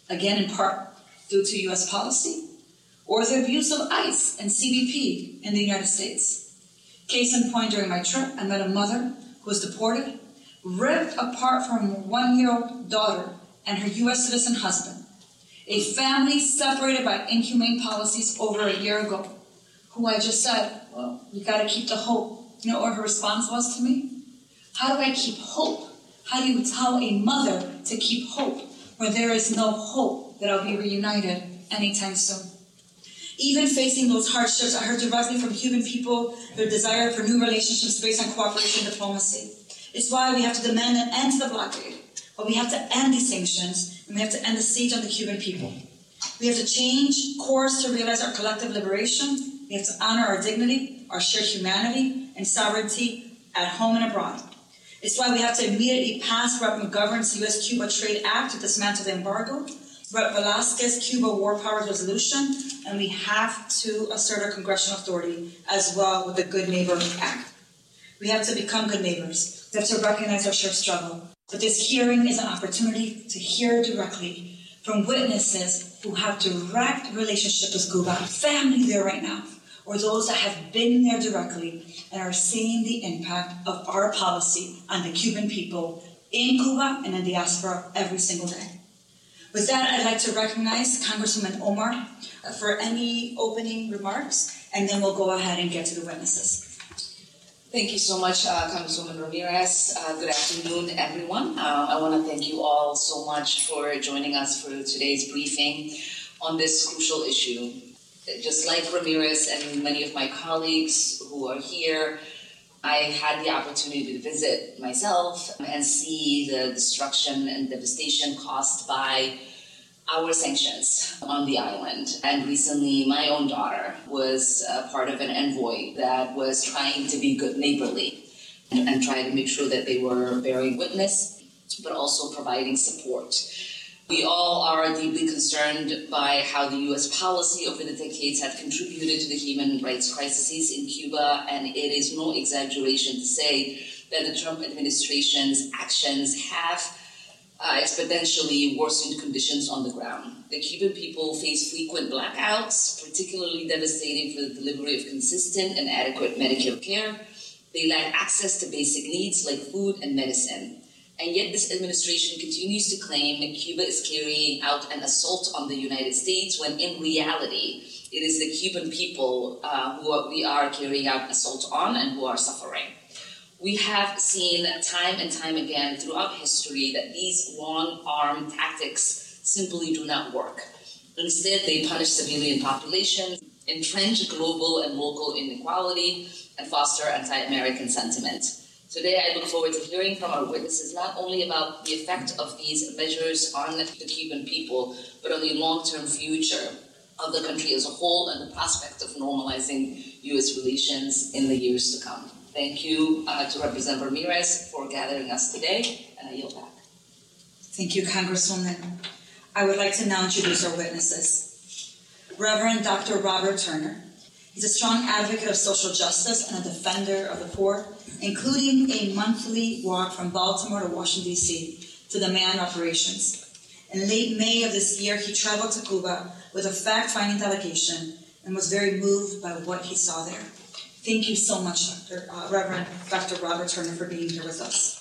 again in part due to U.S. policy, or the abuse of ICE and CBP in the United States. Case in point, during my trip, I met a mother who was deported, ripped apart from her 1-year-old daughter and her U.S. citizen husband, a family separated by inhumane policies over a year ago, who I just said, well, we got to keep the hope. You know what her response was to me? How do I keep hope? How do you tell a mother to keep hope when there is no hope that I'll be reunited anytime soon? Even facing those hardships, I heard directly from Cuban people their desire for new relationships based on cooperation and diplomacy. It's why we have to demand an end to the blockade. But we have to end these sanctions, and we have to end the siege on the Cuban people. We have to change course to realize our collective liberation. We have to honor our dignity, our shared humanity, and sovereignty at home and abroad. It's why we have to immediately pass Rep. McGovern's U.S.-Cuba Trade Act to dismantle the embargo, Rep. Velasquez's Cuba War Powers Resolution, and we have to assert our congressional authority as well with the Good Neighbor Act. We have to become good neighbors. We have to recognize our shared struggle. But this hearing is an opportunity to hear directly from witnesses who have direct relationship with Cuba, family there right now, or those that have been there directly and are seeing the impact of our policy on the Cuban people in Cuba and in diaspora every single day. With that, I'd like to recognize Congresswoman Omar for any opening remarks, and then we'll go ahead and get to the witnesses. Thank you so much, Congresswoman Ramirez. Good afternoon, everyone. I want to thank you all so much for joining us for today's briefing on this crucial issue. Just like Ramirez and many of my colleagues who are here, I had the opportunity to visit myself and see the destruction and devastation caused by our sanctions on the island. And recently, my own daughter was part of an envoy that was trying to be good neighborly and trying to make sure that they were bearing witness, but also providing support. We all are deeply concerned by how the U.S. policy over the decades have contributed to the human rights crises in Cuba, and it is no exaggeration to say that the Trump administration's actions have exponentially worsened conditions on the ground. The Cuban people face frequent blackouts, particularly devastating for the delivery of consistent and adequate Medicare care. They lack access to basic needs like food and medicine. And yet this administration continues to claim that Cuba is carrying out an assault on the United States, when in reality, it is the Cuban people who we are carrying out assault on and who are suffering. We have seen time and time again throughout history that these long-arm tactics simply do not work. Instead, they punish civilian populations, entrench global and local inequality, and foster anti-American sentiment. Today, I look forward to hearing from our witnesses not only about the effect of these measures on the Cuban people, but on the long-term future of the country as a whole and the prospect of normalizing U.S. relations in the years to come. Thank you to Representative Ramirez for gathering us today, and I yield back. Thank you, Congresswoman. I would like to now introduce our witnesses. Reverend Dr. Robert Turner. He's a strong advocate of social justice and a defender of the poor, including a monthly walk from Baltimore to Washington, D.C. to demand reparations. In late May of this year, he traveled to Cuba with a fact-finding delegation and was very moved by what he saw there. Thank you so much, Reverend Dr. Robert Turner, for being here with us.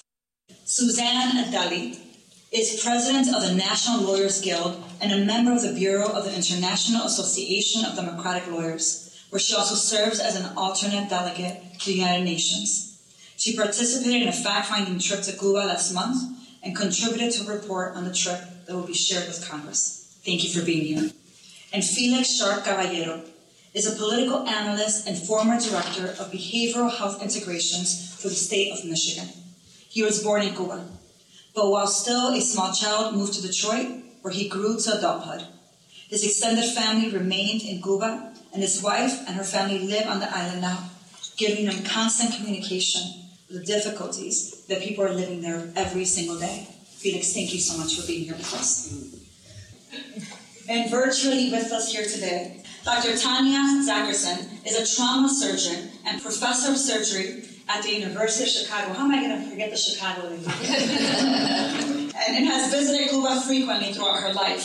Suzanne Adali is president of the National Lawyers Guild and a member of the Bureau of the International Association of Democratic Lawyers, where she also serves as an alternate delegate to the United Nations. She participated in a fact-finding trip to Cuba last month and contributed to a report on the trip that will be shared with Congress. Thank you for being here. And Felix Sharp Caballero is a political analyst and former director of behavioral health integrations for the state of Michigan. He was born in Cuba, but while still a small child, moved to Detroit, where he grew to adulthood. His extended family remained in Cuba, and his wife and her family live on the island now, giving them constant communication with the difficulties that people are living there every single day. Felix, thank you so much for being here with us. And virtually with us here today, Dr. Tanya Zackerson is a trauma surgeon and professor of surgery at the University of Chicago. How am I going to forget the Chicago lady? And has visited Cuba frequently throughout her life.